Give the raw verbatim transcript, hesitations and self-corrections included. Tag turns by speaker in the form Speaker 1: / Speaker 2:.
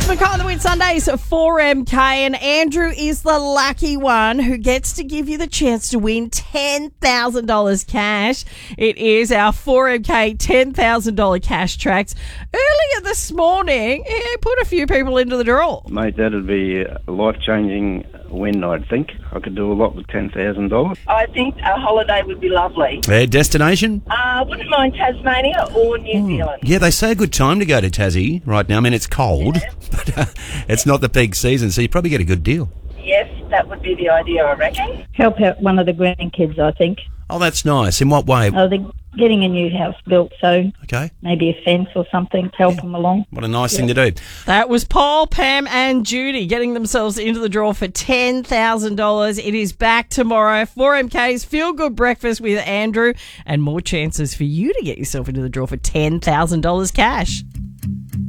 Speaker 1: Mackay on the Win Sundays at four M K, and Andrew is the lucky one who gets to give you the chance to win ten thousand dollars cash. It is our four M K ten thousand dollars cash tracks. Earlier this morning, he put a few people into the draw.
Speaker 2: Mate, that'd be a life-changing win, I'd think. I could do a lot with ten thousand dollars.
Speaker 3: I think a holiday would be lovely.
Speaker 4: Their destination?
Speaker 3: Uh, wouldn't mind Tasmania or New
Speaker 4: Oh.
Speaker 3: Zealand.
Speaker 4: Yeah, they say a good time to go to Tassie right now. I mean, it's cold,
Speaker 3: Yeah.
Speaker 4: but uh, it's not the peak season, so you probably get a good deal.
Speaker 3: Yes, that would be the idea, I reckon.
Speaker 5: Help out one of the grandkids, I think.
Speaker 4: Oh, that's nice. In what way?
Speaker 5: Oh, they're getting a new house built, so
Speaker 4: Okay.
Speaker 5: maybe a fence or something to help them along.
Speaker 4: What a nice thing to do.
Speaker 1: That was Paul, Pam and Judy getting themselves into the draw for ten thousand dollars. It is back tomorrow. four M K's Feel Good Breakfast with Andrew, and more chances for you to get yourself into the draw for ten thousand dollars cash.